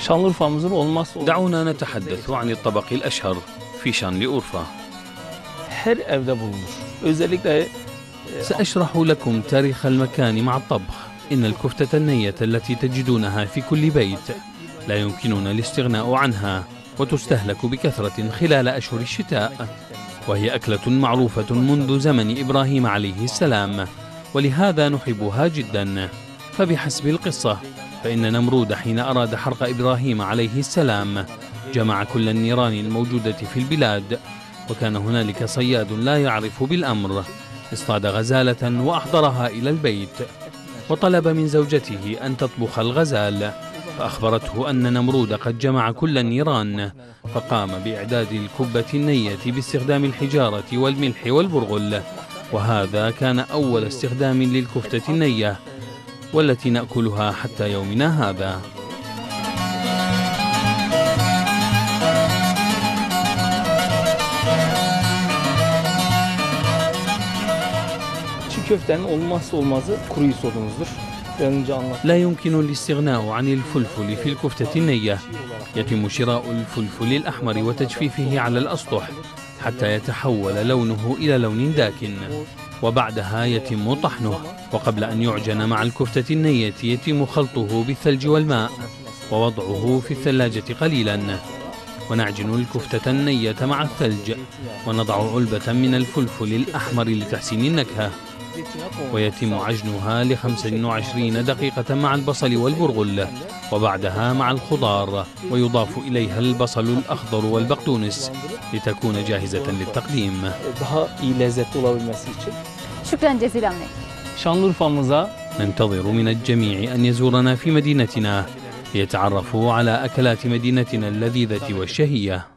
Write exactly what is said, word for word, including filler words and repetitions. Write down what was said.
Şanlıurfa'mızın olmazsa olmaz. دعونا نتحدث عن الطبق الأشهر في شانليورفا. Her evde bulunur. Özellikle سأشرح لكم تاريخ المكان مع الطبخ. إن الكفتة النية التي تجدونها في كل بيت لا يمكننا الاستغناء عنها، وتستهلك بكثرة خلال أشهر الشتاء، وهي أكلة معروفة منذ زمن إبراهيم عليه السلام، ولهذا نحبها جدا. فبحسب القصة فإن نمرود حين أراد حرق إبراهيم عليه السلام جمع كل النيران الموجودة في البلاد، وكان هنالك صياد لا يعرف بالأمر اصطاد غزالة وأحضرها إلى البيت، وطلب من زوجته أن تطبخ الغزال، فأخبرته أن نمرود قد جمع كل النيران، فقام بإعداد الكبة النية باستخدام الحجارة والملح والبرغل، وهذا كان أول استخدام للكفتة النية والتي نأكلها حتى يومنا هذا. çiğ köftenin olmazsa olmazı kuru isodumuzdur. لا يمكن الاستغناء عن الفلفل في الكفتة النية. يتم شراء الفلفل الأحمر وتجفيفه على الأسطح حتى يتحول لونه إلى لون داكن، وبعدها يتم طحنه، وقبل أن يعجن مع الكفتة النية يتم خلطه بالثلج والماء ووضعه في الثلاجة قليلا، ونعجن الكفتة النية مع الثلج، ونضع علبة من الفلفل الأحمر لتحسين النكهة، ويتم عجنها لخمس وعشرين دقيقة مع البصل والبرغل، وبعدها مع الخضار، ويضاف إليها البصل الأخضر والبقدونس لتكون جاهزة للتقديم. شكرا جزيلا لك. Şanlıurfa'mıza ننتظر من الجميع أن يزورنا في مدينتنا ليتعرفوا على أكلات مدينتنا اللذيذة والشهية.